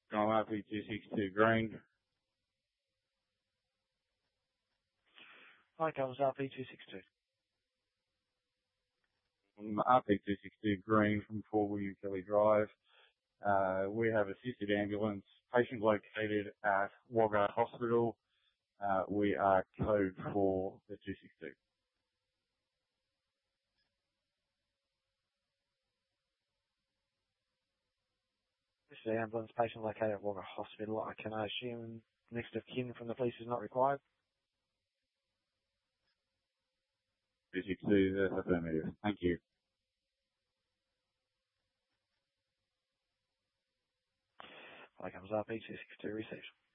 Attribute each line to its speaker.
Speaker 1: RP262 green.
Speaker 2: Hi, Covers RP262.
Speaker 1: RP262 green from 4 William Kelly Drive. We have assisted ambulance, patient located at Wagga Hospital. We are code for the 262.
Speaker 2: This is the ambulance, patient located at Wagga Hospital. I can assume next of kin from the police is not required.
Speaker 1: 262, that's affirmative. Thank you.
Speaker 2: Hi, Covers RP262 received.